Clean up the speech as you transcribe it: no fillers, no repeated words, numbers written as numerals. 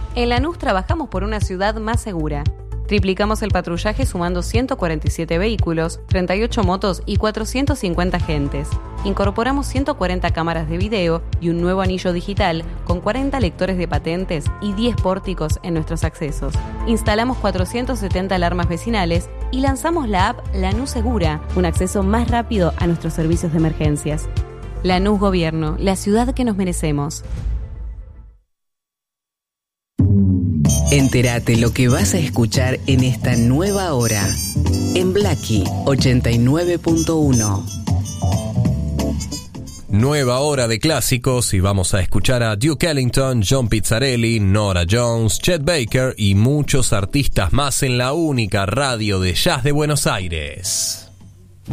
En Lanús trabajamos por una ciudad más segura. Triplicamos el patrullaje sumando 147 vehículos, 38 motos y 450 agentes. Incorporamos 140 cámaras de video y un nuevo anillo digital con 40 lectores de patentes y 10 pórticos en nuestros accesos. Instalamos 470 alarmas vecinales y lanzamos la app Lanús Segura, un acceso más rápido a nuestros servicios de emergencias. Lanús Gobierno, la ciudad que nos merecemos. Entérate lo que vas a escuchar en esta nueva hora. En Blackie 89.1. Nueva hora de clásicos y vamos a escuchar a Duke Ellington, John Pizzarelli, Norah Jones, Chet Baker y muchos artistas más en la única radio de jazz de Buenos Aires.